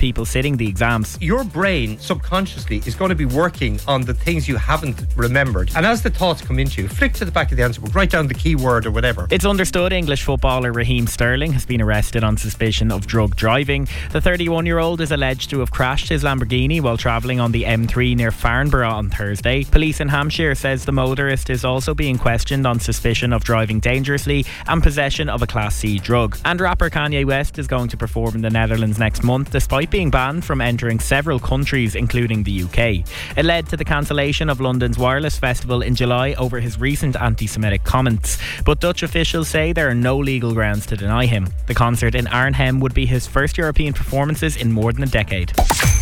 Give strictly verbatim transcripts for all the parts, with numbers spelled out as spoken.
people sitting the exams. Your brain subconsciously is going to be working on the things you haven't remembered, and as the thoughts come into you, flick to the back of the answer book, write down the keyword or whatever. It's understood English footballer Raheem Sterling has been arrested on suspicion of drug driving. The thirty-one-year-old is alleged to have crashed his Lamborghini while travelling on the M three near Farnborough on Thursday. Police in Hampshire says the motorist is also being questioned on suspicion of driving dangerously and possession of a Class C drug. And rapper Kanye West is going to perform in the Netherlands next month despite being banned from entering several countries including the U K. It led to the cancellation of London's Wireless Festival in July over his recent anti-Semitic comments, but Dutch officials say there are no legal grounds to deny him. The concert in Arnhem would be his first European performances in more than a decade.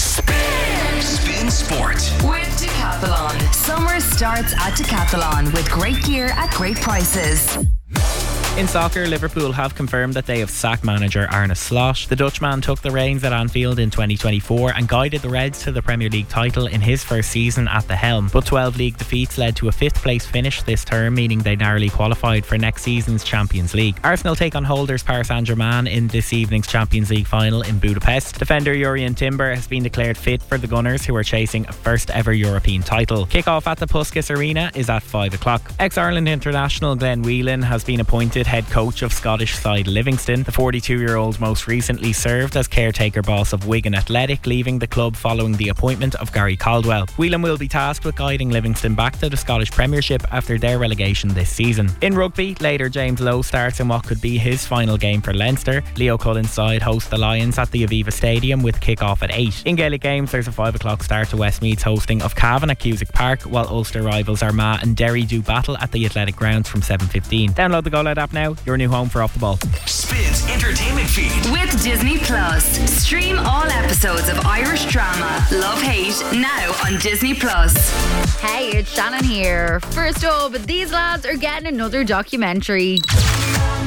Spin, Spin Sport with Decathlon. Summer starts at Decathlon with great gear at great prices. In soccer, Liverpool have confirmed that they have sacked manager Arne Slot. The Dutchman took the reins at Anfield in twenty twenty-four and guided the Reds to the Premier League title in his first season at the helm. But twelve league defeats led to a fifth place finish this term, meaning they narrowly qualified for next season's Champions League. Arsenal take on holders Paris Saint-Germain in this evening's Champions League final in Budapest. Defender Jurrien Timber has been declared fit for the Gunners, who are chasing a first ever European title. Kick-off at the Puskas Arena is at five o'clock. Ex-Ireland international Glenn Whelan has been appointed head coach of Scottish side Livingston. The forty-two-year-old most recently served as caretaker boss of Wigan Athletic, leaving the club following the appointment of Gary Caldwell. Whelan will be tasked with guiding Livingston back to the Scottish Premiership after their relegation this season. In rugby, later James Lowe starts in what could be his final game for Leinster. Leo Cullen's side host the Lions at the Aviva Stadium with kick-off at eight. In Gaelic games, there's a five o'clock start to Westmeath's hosting of Cavan at Cusack Park, while Ulster rivals Armagh and Derry do battle at the Athletic Grounds from seven fifteen. Download the Go Loud app now, your new home for Off the Ball. Spins entertainment feed with Disney Plus. Stream all episodes of Irish drama Love Hate now on Disney Plus. Hey, it's Shannon here. First up, these lads are getting another documentary.